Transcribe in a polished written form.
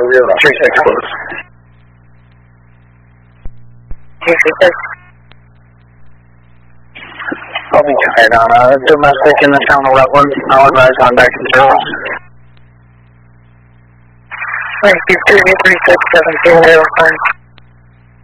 36 close. 236. I'll be tied on domestic in the channel route 1. I'll advise on back to 0. 92, 36, 7005.